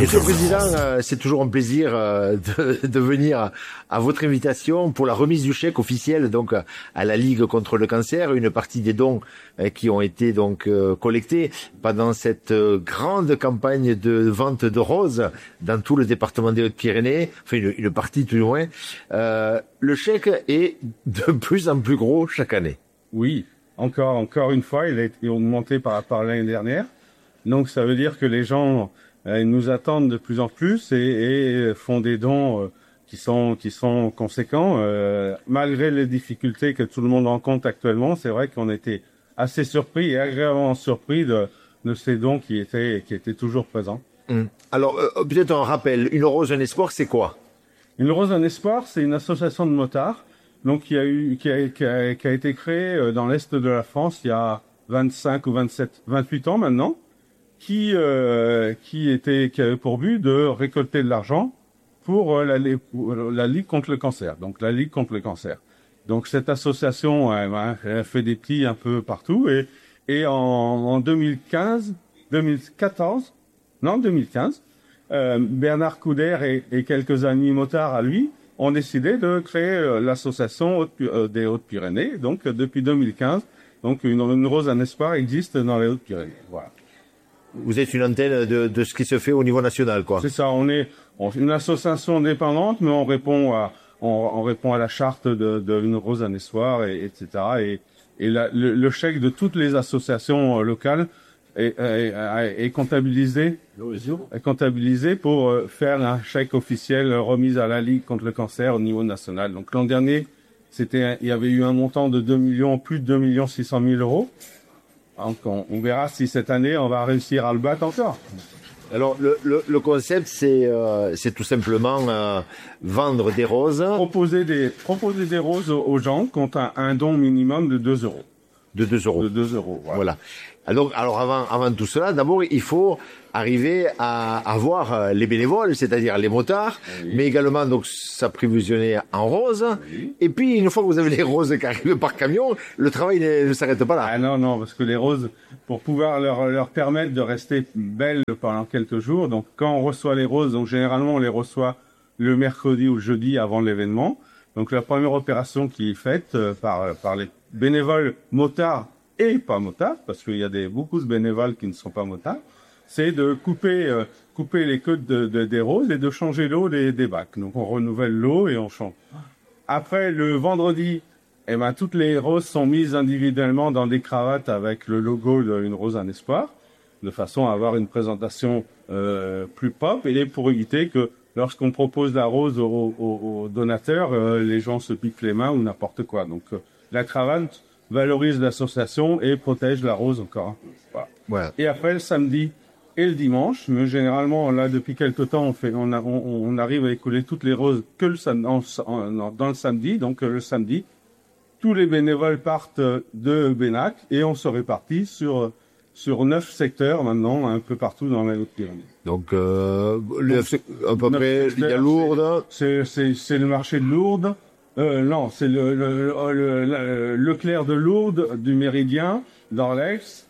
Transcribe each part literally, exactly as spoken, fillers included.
Monsieur le Président, euh, c'est toujours un plaisir euh, de, de venir à, à votre invitation pour la remise du chèque officiel donc à la Ligue contre le cancer. Une partie des dons euh, qui ont été donc euh, collectés pendant cette euh, grande campagne de vente de roses dans tout le département des Hautes-Pyrénées, enfin une, une partie tout du moins. Euh, le chèque est de plus en plus gros chaque année. Oui, encore, encore une fois, il a été augmenté par rapport à l'année dernière. Donc ça veut dire que les gens euh, nous attendent de plus en plus et, et font des dons euh, qui sont qui sont conséquents. Euh, malgré les difficultés que tout le monde rencontre actuellement, c'est vrai qu'on était assez surpris et agréablement surpris de, de ces dons qui étaient qui étaient toujours présents. Mmh. Alors euh, peut-être un rappel, Une Rose un Espoir, c'est quoi? Une Rose un Espoir, c'est une association de motards donc qui a eu qui a, qui a, qui a été créée dans l'est de la France il y a vingt-cinq ou vingt-sept, vingt-huit ans maintenant. qui euh, qui était qui avait pour but de récolter de l'argent pour euh, la, pour la Ligue contre le cancer. Donc la Ligue contre le cancer. Donc cette association elle, elle a fait des petits un peu partout et et en, en deux mille quinze, deux mille quatorze, non deux mille quinze, euh, Bernard Couder et, et quelques amis motards à lui ont décidé de créer euh, l'association Haute, euh, des Hautes-Pyrénées. Donc euh, depuis deux mille quinze, donc une, une Rose un Espoir existe dans les Hautes-Pyrénées. Voilà. Vous êtes une antenne de, de ce qui se fait au niveau national, quoi. C'est ça, on est on, une association indépendante, mais on répond à on, on répond à la charte de, de Une Rose un Espoir, et, etc. Et, et la, le, le chèque de toutes les associations locales est, est, est, est comptabilisé, est comptabilisé pour faire un chèque officiel remis à la Ligue contre le cancer au niveau national. Donc l'an dernier, c'était il y avait eu un montant de deux millions, plus de deux millions six cent mille euros. Donc on, on verra si cette année on va réussir à le battre encore. Alors le, le, le concept c'est euh, c'est tout simplement euh, vendre des roses. Proposer des proposer des roses aux, aux gens contre un, un don minimum de deux euros. De deux euros. De deux euros. Voilà. voilà. Alors alors avant avant tout cela, d'abord il faut arriver à avoir les bénévoles, c'est-à-dire les motards, oui. mais également donc s'approvisionner en roses. Oui. Et puis une fois que vous avez les roses qui arrivent par camion, le travail ne, ne s'arrête pas là. Ah non non, parce que les roses, pour pouvoir leur leur permettre de rester belles pendant quelques jours, donc quand on reçoit les roses, donc généralement on les reçoit le mercredi ou le jeudi avant l'événement. Donc la première opération qui est faite euh, par par les bénévoles motards et pas motards, parce qu'il y a des beaucoup de bénévoles qui ne sont pas motards, c'est de couper euh, couper les queues de, de, des roses et de changer l'eau des, des bacs. Donc on renouvelle l'eau et on change. Après le vendredi, eh ben toutes les roses sont mises individuellement dans des cravates avec le logo de Une Rose un Espoir, de façon à avoir une présentation euh, plus pop et pour éviter que lorsqu'on propose la rose aux, aux, aux donateurs, euh, les gens se piquent les mains ou n'importe quoi. Donc euh, la cravate valorise l'association et protège la rose encore un peu. Voilà. Voilà. Et après le samedi et le dimanche, mais généralement là depuis quelque temps on fait on, a, on, on arrive à écouler toutes les roses que le sam- en, en, dans le samedi. Donc euh, le samedi, tous les bénévoles partent de Bénac et on se répartit sur sur neuf secteurs maintenant un peu partout dans les Hautes-Pyrénées. Donc euh, le, à peu près il y a Lourdes. C'est c'est c'est le marché de Lourdes. Euh, non, c'est le, le, le, le Leclerc de Lourdes, du Méridien, d'Orlex.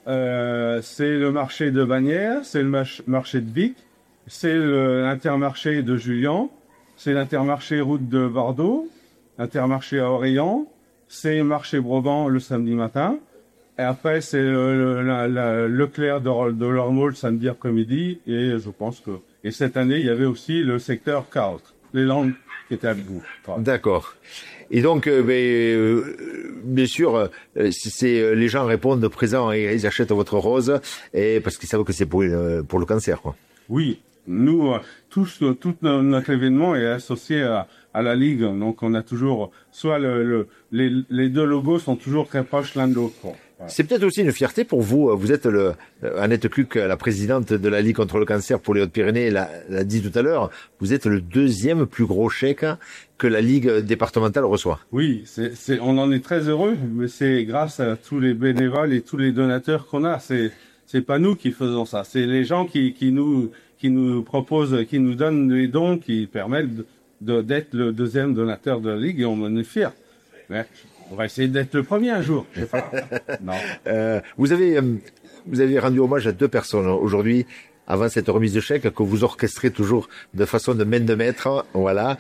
Euh, c'est le marché de Bagnères, c'est le mach- marché de Vic, c'est le, l'intermarché de Julian, c'est l'intermarché route de Bordeaux, l'intermarché à Orléans, c'est le marché Brabant le samedi matin. Et après, c'est le, le, la, la, Leclerc de, de Lormeau le samedi après-midi. Et je pense que... Et cette année, il y avait aussi le secteur Caout, les Landes qui étaient avec vous. Voilà. D'accord. Et donc, euh, ben, euh, bien sûr, euh, c'est, euh, les gens répondent présents et ils achètent votre rose et parce qu'ils savent que c'est pour, euh, pour le cancer, quoi. Oui. Nous, euh, tous, euh, tout notre événement est associé à, à la Ligue. Donc, on a toujours... Soit le, le, les, les deux logos sont toujours très proches l'un de l'autre. Voilà. C'est peut-être aussi une fierté pour vous. Vous êtes le, Annette Cluc, la présidente de la Ligue contre le cancer pour les Hautes-Pyrénées, l'a, l'a dit tout à l'heure. Vous êtes le deuxième plus gros chèque que la Ligue départementale reçoit. Oui, c'est, c'est, on en est très heureux, mais c'est grâce à tous les bénévoles et tous les donateurs qu'on a. C'est, c'est pas nous qui faisons ça. C'est les gens qui, qui nous, qui nous proposent, qui nous donnent les dons qui permettent de, de, d'être le deuxième donateur de la Ligue et on en est fiers. Mais, on va essayer d'être le premier un jour. Je sais pas. Non. Euh, vous avez, euh, vous avez rendu hommage à deux personnes aujourd'hui avant cette remise de chèque que vous orchestrez toujours de façon de main de maître. Voilà.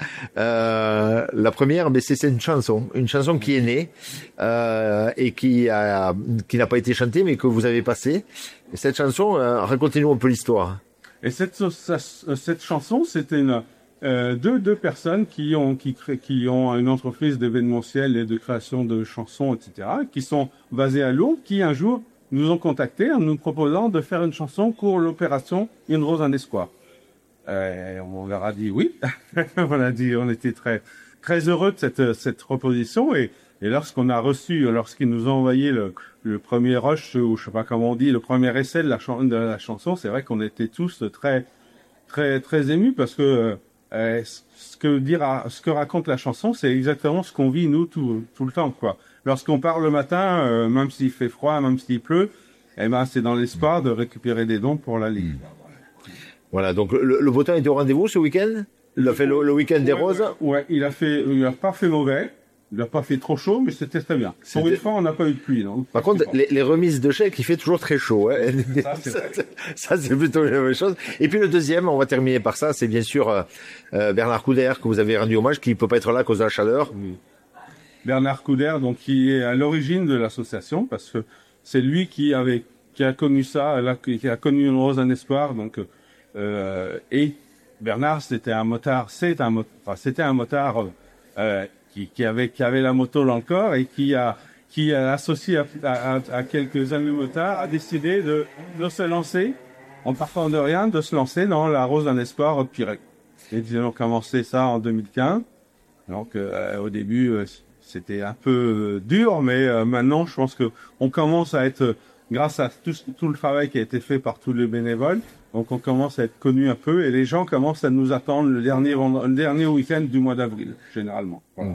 Euh, la première, mais c'est, c'est une chanson, une chanson qui est née euh, et qui a, qui n'a pas été chantée, mais que vous avez passée. Et cette chanson, euh, racontez-nous un peu l'histoire. Et cette, cette chanson, c'était une, euh, deux, deux personnes qui ont, qui, cré, qui ont une entreprise d'événementiel et de création de chansons, et cetera, qui sont basées à Lourdes, qui un jour nous ont contactés en nous proposant de faire une chanson pour l'opération Une rose, un espoir. Euh, on leur a dit oui. on a dit, on était très, très heureux de cette, cette proposition et, et lorsqu'on a reçu, lorsqu'ils nous ont envoyé le, le premier rush, ou je sais pas comment on dit, le premier essai de la, chan- de la chanson, c'est vrai qu'on était tous très, très, très émus parce que, euh, ce que dire, à, ce que raconte la chanson, c'est exactement ce qu'on vit nous tout, tout le temps, quoi. Lorsqu'on part le matin, euh, même s'il fait froid, même s'il pleut, eh ben, c'est dans l'espoir de récupérer des dons pour la Ligue. Voilà, donc le, le beau temps était au rendez-vous ce week-end. Il a fait le, le week-end des ouais, roses. Ouais, il a fait, il a pas fait mauvais. Il a pas fait trop chaud, mais c'était très bien. Pour une fois, on n'a pas eu de pluie, non. Par contre, les, les remises de chèques, il fait toujours très chaud. Hein. Ça, c'est vrai. Ça, c'est plutôt la même chose. Et puis le deuxième, on va terminer par ça, c'est bien sûr euh, Bernard Couder que vous avez rendu hommage, qui peut pas être là à cause de la chaleur. Oui. Bernard Couder, donc qui est à l'origine de l'association, parce que c'est lui qui avait, qui a connu ça, là, qui a connu Une rose, un espoir, donc euh, et Bernard, c'était un motard, c'est un, enfin, c'était un motard euh, qui, qui avait, qui avait la moto dans le corps et qui a, qui a associé à, à, à quelques amis motards, a décidé de, de se lancer, en partant de rien, de se lancer dans la rose, un espoir au Pirec. Et ils ont commencé ça en deux mille quinze. Donc euh, au début. Euh, C'était un peu dur, mais euh, maintenant, je pense que on commence à être, grâce à tout, tout le travail qui a été fait par tous les bénévoles, donc on commence à être connu un peu, et les gens commencent à nous attendre le dernier, le dernier week-end du mois d'avril, généralement. Voilà.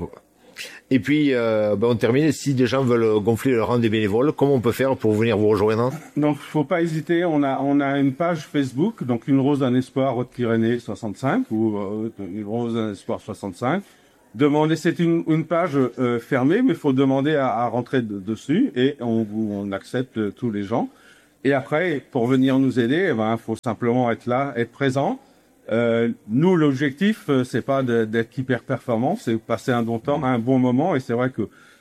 Et puis, euh, ben on termine. Si des gens veulent gonfler le rang des bénévoles, comment on peut faire pour venir vous rejoindre? Donc, faut pas hésiter. On a, on a une page Facebook, donc Une rose, un espoir, Haute-Pyrénées soixante-cinq, ou euh, Une rose, un espoir soixante-cinq. Demandez, c'est une, une page euh, fermée, mais il faut demander à, à rentrer de, dessus et on, on accepte euh, tous les gens. Et après, pour venir nous aider, il ben, faut simplement être là, être présent. Euh, nous, l'objectif, euh, c'est pas de, d'être hyper performant, c'est passer un bon temps, un bon moment. Et c'est vrai que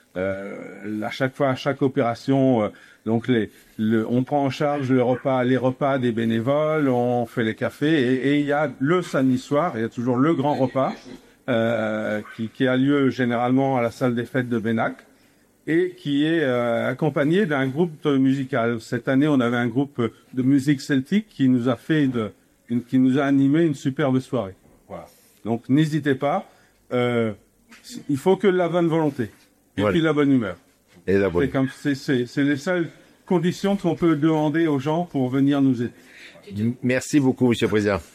euh, à chaque fois, à chaque opération, euh, donc les, le, on prend en charge le repas, les repas des bénévoles, on fait les cafés et il y a le samedi soir, il y a toujours le grand repas. Euh, qui, qui a lieu généralement à la salle des fêtes de Bénac et qui est euh, accompagné d'un groupe musical. Cette année, on avait un groupe de musique celtique qui nous a fait de, une, qui nous a animé une superbe soirée. Voilà. Donc n'hésitez pas. Euh, il faut que la bonne volonté et voilà. Puis la bonne humeur. Et la bonne. C'est comme c'est c'est c'est les seules conditions qu'on peut demander aux gens pour venir nous aider. Merci beaucoup, Monsieur le Président.